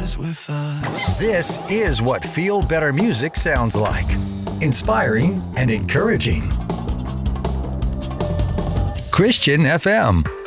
is with us. This is what Feel Better music sounds like. Inspiring and encouraging. Christian FM.